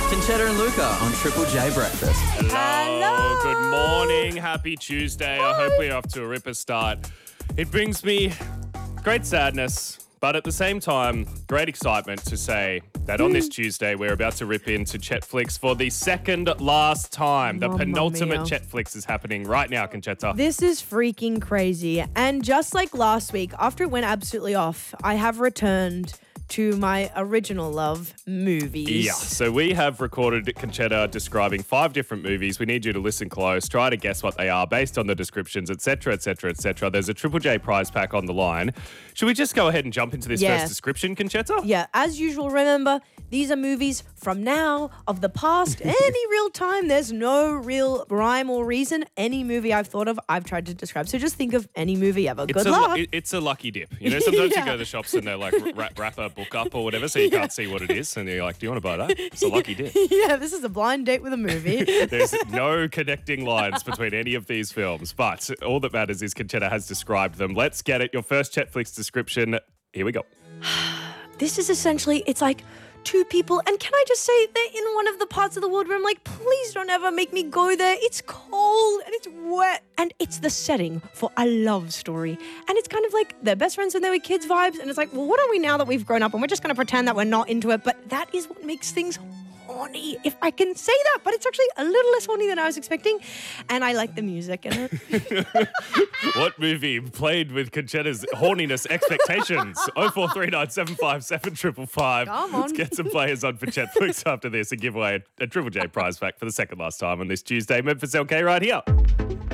Conchetta and Luca on Triple J Breakfast. Hello. Good morning. Happy Tuesday. I hope we're off to a ripper start. It brings me great sadness, but at the same time, great excitement to say that on this Tuesday, we're about to rip into Chetflix for the second last time. The Mamma penultimate mia. Chetflix is happening right now, Conchetta. This is freaking crazy. And just like last week, after it went absolutely off, I have returned to my original love, movies. Yeah, so we have recorded Conchetta describing 5 different movies. We need you to listen close, try to guess what they are based on the descriptions, etc., etc., etc. There's a Triple J prize pack on the line. Should we just go ahead and jump into this first description, Conchetta? Yeah, as usual, remember, these are movies from now, of the past, any real time. There's no real rhyme or reason. Any movie I've thought of, I've tried to describe. So just think of any movie ever. Good luck. It's a lucky dip. You know, sometimes you Yeah. go to the shops and they're like, wrap a book up or whatever so you can't see what it is. And you're like, do you want to buy that? It's a lucky dip. Yeah, this is a blind date with a movie. There's no connecting lines between any of these films, but all that matters is Conchetta has described them. Let's get it. Your first Chetflix description. Here we go. This is essentially, it's like two people, and can I just say they're in one of the parts of the world where I'm like, please don't ever make me go there. It's cold and it's wet, and it's the setting for a love story. And it's kind of like they're best friends when they were kids vibes, and it's like, well, what are we now that we've grown up and we're just going to pretend that we're not into it? But that is what makes things horny, if I can say that. But it's actually a little less horny than I was expecting, and I like the music in it. What movie played with Conchetta's horniness expectations? 0439757555. Come on. Let's get some players on for Chetflix after this and give away a Triple J prize pack for the second last time on this Tuesday. Memphis LK right here.